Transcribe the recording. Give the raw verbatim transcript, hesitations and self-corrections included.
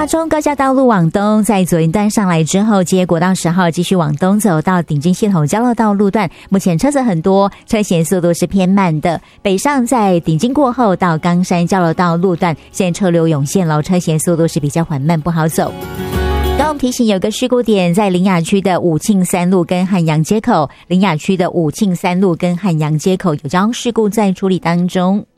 大中高架道路往东，在左营段上来之后，接国道十号继续往东走到顶金系统交流道路段，目前车子很多，车行速度是偏慢的。北上在顶金过后到冈山交流道路段，现在车流涌现了，车行速度是比较缓慢，不好走。刚我们提醒有个事故点在苓雅区的武庆三路跟汉阳街口，苓雅区的武庆三路跟汉阳街口有交通事故在处理当中。